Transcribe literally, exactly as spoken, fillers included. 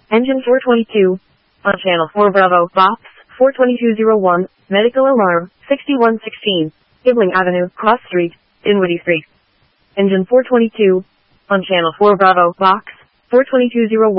Engine four twenty-two. On channel four Bravo, box, four twenty-two oh one, medical alarm, sixty-one sixteen, Ibling Avenue, Cross Street, Dinwiddie Street. Engine four twenty-two. On channel four Bravo, box, four twenty-two oh one.